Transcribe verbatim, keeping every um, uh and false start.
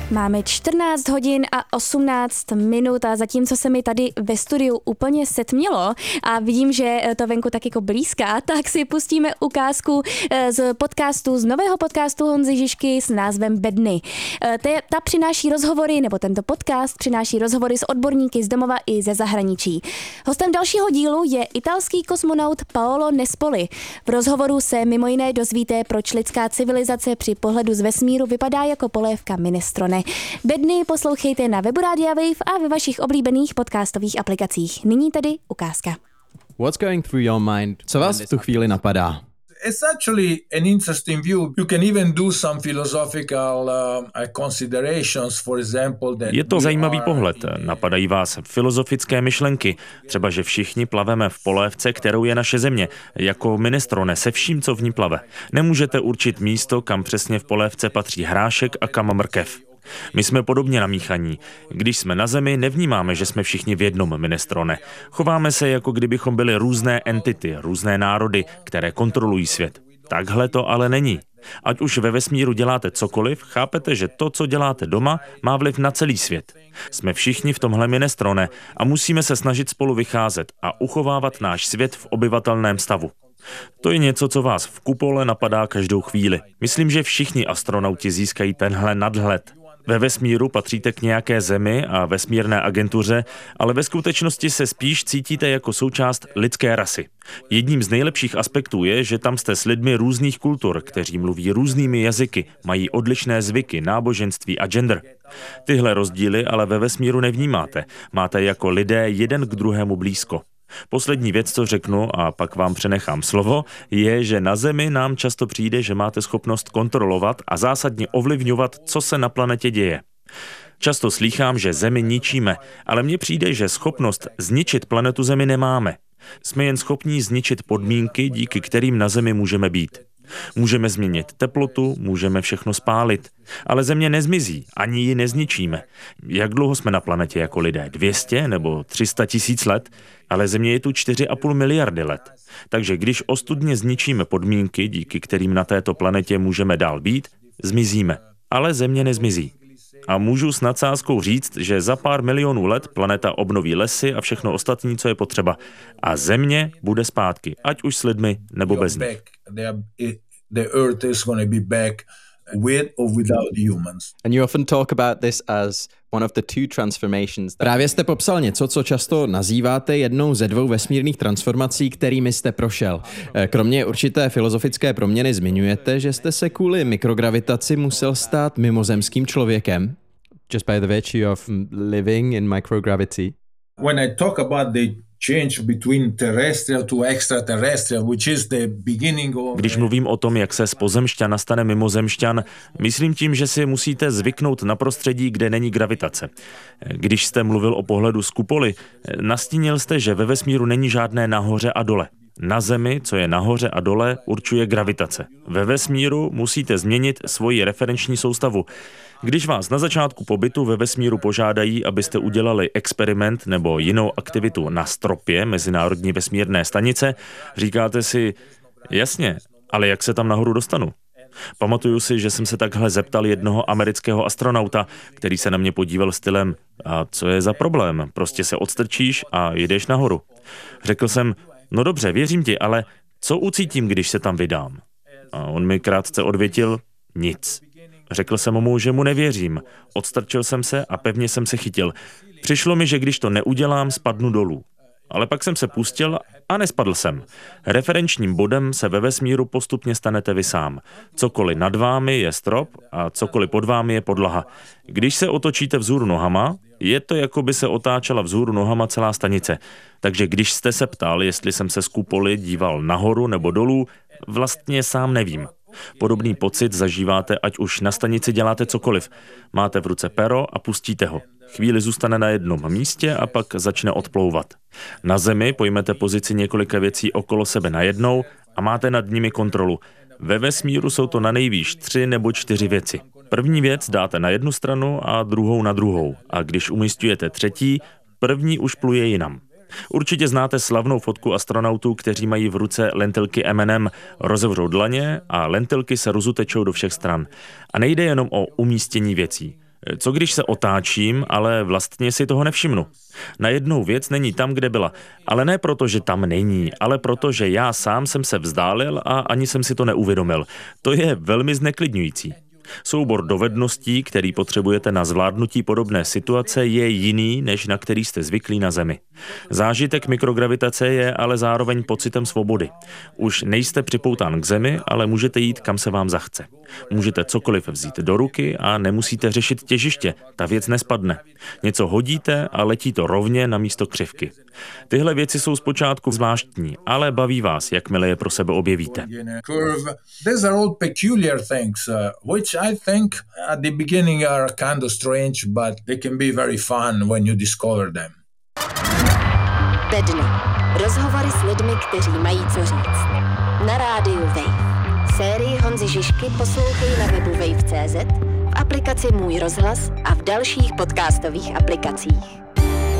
Máme čtrnáct hodin a osmnáct minut a zatímco se mi tady ve studiu úplně setmělo a vidím, že to venku tak jako blízká, tak si pustíme ukázku z podcastu, z nového podcastu Honzy Žižky s názvem Bedny. Ta přináší rozhovory, nebo tento podcast přináší rozhovory s odborníky z domova i ze zahraničí. Hostem dalšího dílu je italský kosmonaut Paolo Nespoli. V rozhovoru se mimo jiné dozvíte, proč lidská civilizace při pohledu z vesmíru vypadá jako polévka minestrone. Bedny poslouchejte na webu Rádia Wave a ve vašich oblíbených podcastových aplikacích. Nyní tedy ukázka. What's going through your mind? Co vás v tu chvíli napadá? It's actually an interesting view. You can even do some philosophical uh, considerations, for example, that je to zajímavý pohled. Napadají vás filozofické myšlenky. Třeba, že všichni plaveme v polévce, kterou je naše země, jako minestrone se vším, co v ní plave. Nemůžete určit místo, kam přesně v polévce patří hrášek a kam mrkev. My jsme podobně namíchaní. Když jsme na Zemi, nevnímáme, že jsme všichni v jednom minestrone. Chováme se, jako kdybychom byli různé entity, různé národy, které kontrolují svět. Takhle to ale není. Ať už ve vesmíru děláte cokoliv, chápete, že to, co děláte doma, má vliv na celý svět. Jsme všichni v tomhle minestrone a musíme se snažit spolu vycházet a uchovávat náš svět v obyvatelném stavu. To je něco, co vás v kupole napadá každou chvíli. Myslím, že všichni astronauti získají tenhle nadhled. Ve vesmíru patříte k nějaké zemi a vesmírné agentuře, ale ve skutečnosti se spíš cítíte jako součást lidské rasy. Jedním z nejlepších aspektů je, že tam jste s lidmi různých kultur, kteří mluví různými jazyky, mají odlišné zvyky, náboženství a gender. Tyhle rozdíly ale ve vesmíru nevnímáte. Máte jako lidé jeden k druhému blízko. Poslední věc, co řeknu, a pak vám přenechám slovo, je, že na Zemi nám často přijde, že máte schopnost kontrolovat a zásadně ovlivňovat, co se na planetě děje. Často slýchám, že Zemi ničíme, ale mně přijde, že schopnost zničit planetu Zemi nemáme. Jsme jen schopní zničit podmínky, díky kterým na Zemi můžeme být. Můžeme změnit teplotu, můžeme všechno spálit, ale Země nezmizí, ani ji nezničíme. Jak dlouho jsme na planetě jako lidé? dvě stě nebo tři sta tisíc let? Ale Země je tu čtyři a půl miliardy let. Takže když ostudně zničíme podmínky, díky kterým na této planetě můžeme dál být, zmizíme. Ale Země nezmizí. A můžu s nadsázkou říct, že za pár milionů let planeta obnoví lesy a všechno ostatní, co je potřeba. A Země bude zpátky, ať už s lidmi nebo bez nich. The Earth is going to be back with or without humans. And you often talk about this as one of the two transformations. Právě jste popsal něco, co často nazýváte jednou ze dvou vesmírných transformací, kterými jste prošel. Kromě určité filozofické proměny zmiňujete, že jste se kvůli mikrogravitaci musel stát mimozemským člověkem. Just by the virtue of living in microgravity. When I talk about the change between terrestrial to extraterrestrial, which is the beginning of... Když mluvím o tom, jak se z pozemšťana stane mimozemšťan, myslím tím, že si musíte zvyknout na prostředí, kde není gravitace. Když jste mluvil o pohledu z kupoly, nastínil jste, že ve vesmíru není žádné nahoře a dole. Na Zemi, co je nahoře a dole, určuje gravitace. Ve vesmíru musíte změnit svoji referenční soustavu. Když vás na začátku pobytu ve vesmíru požádají, abyste udělali experiment nebo jinou aktivitu na stropě Mezinárodní vesmírné stanice, říkáte si, jasně, ale jak se tam nahoru dostanu? Pamatuju si, že jsem se takhle zeptal jednoho amerického astronauta, který se na mě podíval stylem, a co je za problém, prostě se odstrčíš a jdeš nahoru. Řekl jsem, no dobře, věřím ti, ale co ucítím, když se tam vydám? A on mi krátce odvětil, nic. Řekl jsem mu, že mu nevěřím. Odstrčil jsem se a pevně jsem se chytil. Přišlo mi, že když to neudělám, spadnu dolů. Ale pak jsem se pustil a nespadl jsem. Referenčním bodem se ve vesmíru postupně stanete vy sám. Cokoliv nad vámi je strop a cokoliv pod vámi je podlaha. Když se otočíte vzhůru nohama, je to, jako by se otáčela vzhůru nohama celá stanice. Takže když jste se ptal, jestli jsem se z kupoly díval nahoru nebo dolů, vlastně sám nevím. Podobný pocit zažíváte, ať už na stanici děláte cokoliv. Máte v ruce pero a pustíte ho. Chvíli zůstane na jednom místě a pak začne odplouvat. Na Zemi pojmete pozici několika věcí okolo sebe najednou a máte nad nimi kontrolu. Ve vesmíru jsou to na nejvýš tři nebo čtyři věci. První věc dáte na jednu stranu a druhou na druhou. A když umístujete třetí, první už pluje jinam. Určitě znáte slavnou fotku astronautů, kteří mají v ruce lentilky M and M, rozevřou dlaně a lentilky se rozutečou do všech stran. A nejde jenom o umístění věcí. Co když se otáčím, ale vlastně si toho nevšimnu? Najednou věc není tam, kde byla. Ale ne proto, že tam není, ale proto, že já sám jsem se vzdálil a ani jsem si to neuvědomil. To je velmi zneklidňující. Soubor dovedností, který potřebujete na zvládnutí podobné situace, je jiný, než na který jste zvyklí na Zemi. Zážitek mikrogravitace je ale zároveň pocitem svobody. Už nejste připoután k Zemi, ale můžete jít, kam se vám zachce. Můžete cokoliv vzít do ruky a nemusíte řešit těžiště, ta věc nespadne. Něco hodíte a letí to rovně na místo křivky. Tyhle věci jsou zpočátku zvláštní, ale baví vás, jakmile je pro sebe objevíte. I think at the beginning are kind of strange, but they can be very fun when you discover them. Bedny. Rozhovory s lidmi, kteří mají co říct. Na rádiu Wave. Sérii Honzy Žižky poslouchej na webu wave tečka cé zet, v aplikaci Můj rozhlas a v dalších podcastových aplikacích.